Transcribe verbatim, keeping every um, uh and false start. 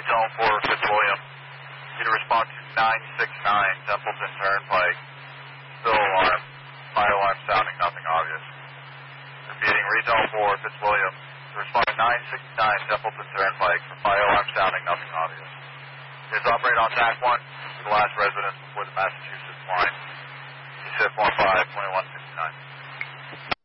Regional four, Fitzwilliam. Need a response to nine six nine Templeton Turnpike. Still alarm. Fire alarm sounding, nothing obvious. Repeating, Regional four, Fitzwilliam. To respond to nine six nine Templeton Turnpike for fire alarm sounding, nothing obvious. Is operate on T A C one to the last residence before the Massachusetts line. C S I F one five two one six nine.